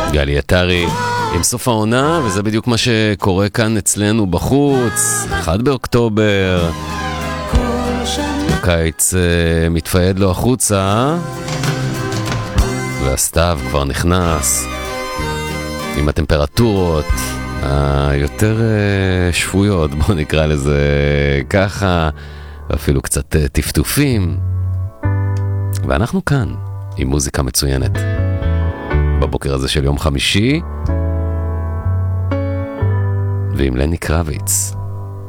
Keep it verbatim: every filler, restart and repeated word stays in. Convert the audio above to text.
גלי עטרי עם סוף העונה, וזה בדיוק מה שקורה כאן אצלנו בחוץ. אחד באוקטובר, הקיץ מתפייד לו החוצה, והסתיו כבר נכנס עם הטמפרטורות היותר שפויות, בוא נקרא לזה ככה, ואפילו קצת טפטופים. ואנחנו כאן עם מוזיקה מצוינת בבוקר הזה של יום חמישי, ועם לני קרביץ.